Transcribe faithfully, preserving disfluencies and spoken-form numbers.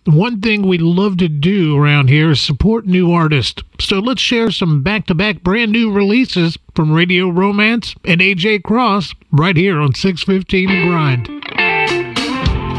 One thing we love to do around here is support new artists. So let's share some back-to-back brand new releases from Radio Romance and A J Cross right here on six fifteen Grind.